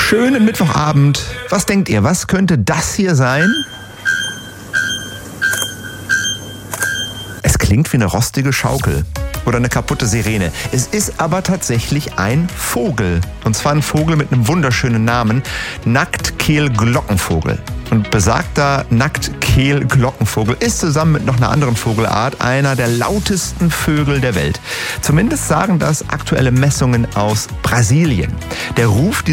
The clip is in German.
schönen Mittwochabend. Was denkt ihr, was könnte das hier sein? Es klingt wie eine rostige Schaukel oder eine kaputte Sirene. Es ist aber tatsächlich ein Vogel. Und zwar ein Vogel mit einem wunderschönen Namen, Nacktkehl-Glockenvogel. Und besagter Nacktkehl-Glockenvogel ist zusammen mit noch einer anderen Vogelart einer der lautesten Vögel der Welt. Zumindest sagen das aktuelle Messungen aus Brasilien. Der Ruf